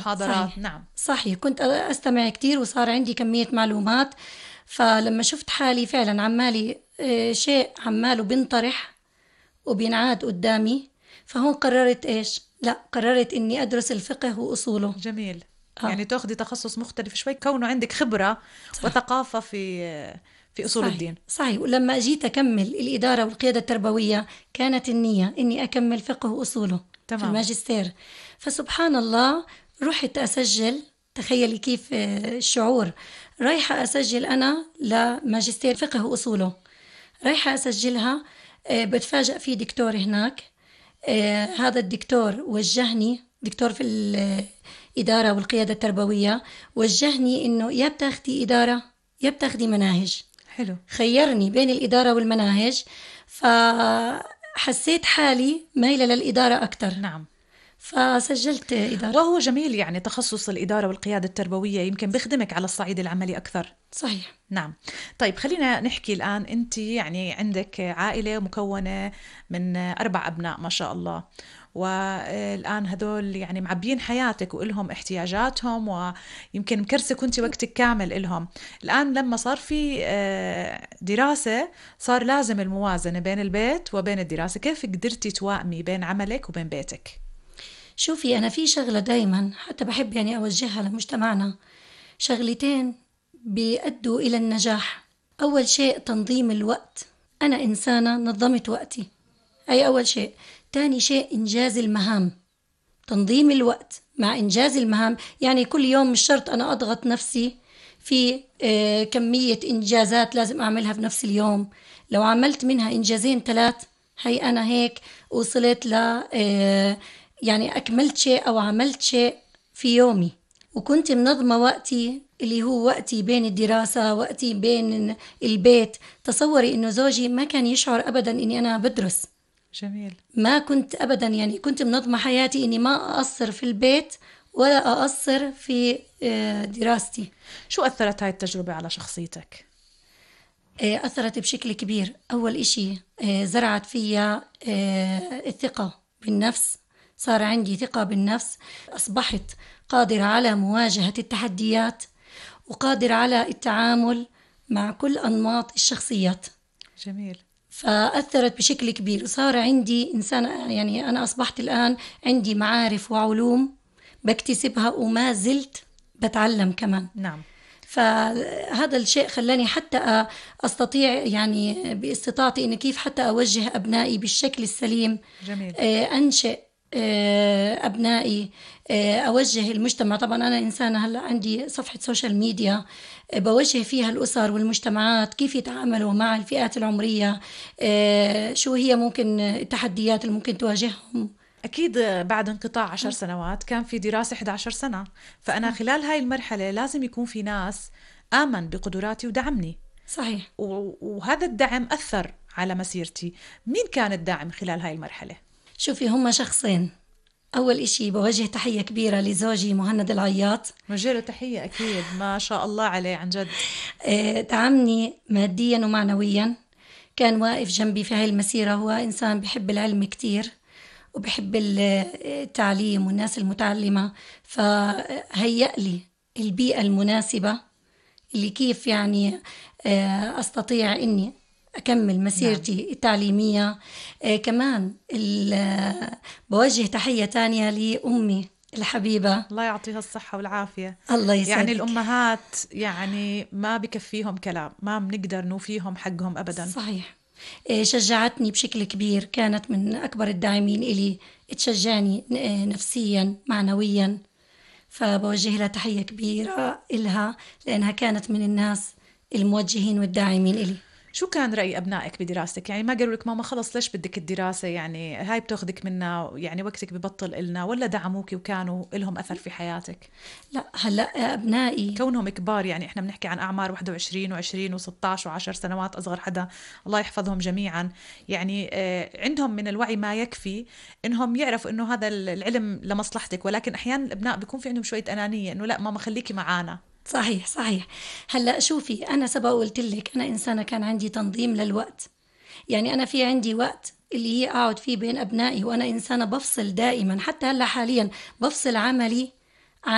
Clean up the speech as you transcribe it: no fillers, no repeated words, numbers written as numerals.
محاضرات. صحيح. نعم صحيح، كنت أستمع كتير وصار عندي كمية معلومات. فلما شفت حالي فعلا عمالي شيء عماله بنطرح وبينعاد قدامي، فهون قررت إيش؟ لا، قررت إني أدرس الفقه وأصوله. جميل. آه. يعني تاخدي تخصص مختلف شوي كونه عندك خبرة وثقافة في أصول صحيح الدين. صحيح. ولما جيت أكمل الإدارة والقيادة التربوية كانت النية إني أكمل فقه وأصوله في تمام. الماجستير. فسبحان الله رحت أسجل. تخيلي كيف الشعور. رايحة أسجل أنا لماجستير فقه وأصوله، رايحة أسجلها. بتفاجأ في دكتور هناك. هذا الدكتور وجهني، دكتور في الإدارة والقيادة التربوية، وجهني إنه يا بتاخدي إدارة يا بتاخدي مناهج. حلو. خيرني بين الإدارة والمناهج، فحسيت حالي مايلة للإدارة أكتر. نعم. فسجلت إدارة. وهو جميل، يعني تخصص الإدارة والقيادة التربوية يمكن بيخدمك على الصعيد العملي أكثر. صحيح. نعم. طيب خلينا نحكي الآن، أنت يعني عندك عائلة مكونة من 4 أبناء ما شاء الله، والآن هذول يعني معبين حياتك وإلهم احتياجاتهم، ويمكن مكرسة كنت وقتك كامل إلهم. الآن لما صار في دراسة صار لازم الموازنة بين البيت وبين الدراسة، كيف قدرتي توائمي بين عملك وبين بيتك؟ شوفي، أنا في شغلة دايما حتى بحب يعني أوجهها لمجتمعنا، شغلتين بيؤدوا إلى النجاح. أول شيء تنظيم الوقت. أنا إنسانة نظمت وقتي، أي أول شيء. تاني شيء إنجاز المهام. تنظيم الوقت مع إنجاز المهام، يعني كل يوم مش شرط أنا أضغط نفسي في كمية إنجازات لازم أعملها في نفس اليوم. لو عملت منها إنجازين 3، هي أنا هيك وصلت يعني أكملت شيء أو عملت شيء في يومي. وكنت منظمة وقتي اللي هو وقتي بين الدراسة، وقتي بين البيت. تصوري إنه زوجي ما كان يشعر أبدا إني أنا بدرس. جميل. ما كنت أبدا، يعني كنت منظمة حياتي إني ما أقصر في البيت ولا أقصر في دراستي. شو أثرت هاي التجربة على شخصيتك؟ أثرت بشكل كبير. أول إشي زرعت فيا الثقة بالنفس. صار عندي ثقة بالنفس، أصبحت قادرة على مواجهة التحديات وقادرة على التعامل مع كل أنماط الشخصيات. جميل. فأثرت بشكل كبير. صار عندي إنسان، يعني أنا أصبحت الآن عندي معارف وعلوم بكتسبها وما زلت بتعلم كمان. نعم. فهذا الشيء خلاني حتى أستطيع يعني باستطاعتي إن كيف حتى أوجه أبنائي بالشكل السليم. جميل. أنشئ أبنائي، أوجه المجتمع. طبعا أنا إنسانة هلأ عندي صفحة سوشيال ميديا بوجه فيها الأسر والمجتمعات كيف يتعاملوا مع الفئات العمرية، شو هي ممكن التحديات اللي ممكن تواجههم. أكيد بعد انقطاع 10 سنوات كان في دراسة 11 سنة، فأنا خلال هاي المرحلة لازم يكون في ناس آمن بقدراتي ودعمني. صحيح. وهذا الدعم أثر على مسيرتي. مين كان الداعم خلال هاي المرحلة؟ شوفي، هم شخصين. أول إشي بوجه تحية كبيرة لزوجي مهند العياط. وجه تحية أكيد، ما شاء الله عليه عن جد. دعمني ماديا ومعنويا، كان واقف جنبي في هاي المسيرة. هو إنسان بحب العلم كتير وبحب التعليم والناس المتعلمة، فهيأ لي البيئة المناسبة اللي كيف يعني أستطيع إني أكمل مسيرتي التعليمية. كمان بوجه تحية تانية لأمي الحبيبة، الله يعطيها الصحة والعافية. الله يسعدك. يعني الأمهات يعني ما بكفيهم كلام، ما بنقدر نوفيهم حقهم أبدا. صحيح. شجعتني بشكل كبير، كانت من أكبر الداعمين إلي، تشجعني نفسيا معنويا. فبوجه لها تحية كبيرة إلها لأنها كانت من الناس الموجهين والداعمين إلي. شو كان رأي أبنائك بدراستك؟ يعني ما قالوا لك ماما خلص ليش بدك الدراسة، يعني هاي بتاخدك منا، يعني وقتك ببطل إلنا، ولا دعموك وكانوا لهم أثر في حياتك؟ لا، هلأ أبنائي كونهم كبار، يعني إحنا بنحكي عن أعمار 21 و20 و16 و10 سنوات أصغر حدا، الله يحفظهم جميعا. يعني عندهم من الوعي ما يكفي إنهم يعرفوا إنه هذا العلم لمصلحتك، ولكن أحيانا الأبناء بيكون في عندهم شوية أنانية، إنه لا ماما خليكي معانا. صحيح صحيح. هلأ شوفي، أنا سبق قلت لك أنا إنسانة كان عندي تنظيم للوقت. يعني أنا في عندي وقت اللي هي أقعد فيه بين أبنائي، وأنا إنسانة بفصل دائما. حتى هلأ حاليا بفصل عملي